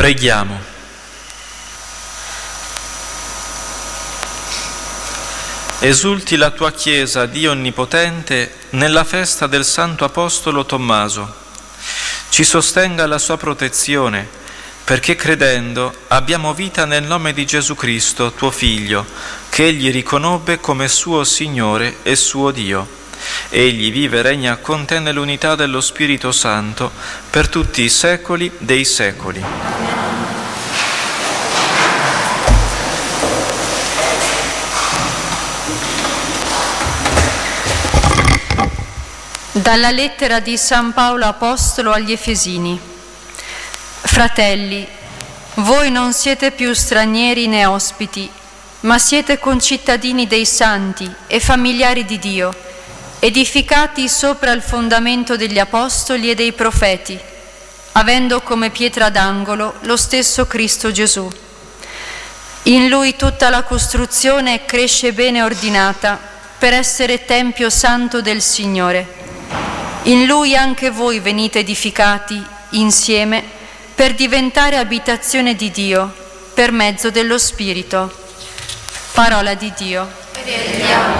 Preghiamo. Esulti la tua Chiesa, Dio Onnipotente, nella festa del Santo Apostolo Tommaso. Ci sostenga la sua protezione, perché credendo abbiamo vita nel nome di Gesù Cristo, tuo Figlio, che Egli riconobbe come suo Signore e suo Dio. Egli vive e regna con te nell'unità dello Spirito Santo per tutti i secoli dei secoli. Dalla lettera di San Paolo Apostolo agli Efesini. Fratelli, voi non siete più stranieri né ospiti, ma siete concittadini dei santi e familiari di Dio, edificati sopra il fondamento degli apostoli e dei profeti, avendo come pietra d'angolo lo stesso Cristo Gesù. In Lui tutta la costruzione cresce bene ordinata per essere tempio santo del Signore. In Lui anche voi venite edificati insieme per diventare abitazione di Dio per mezzo dello Spirito. Parola di Dio.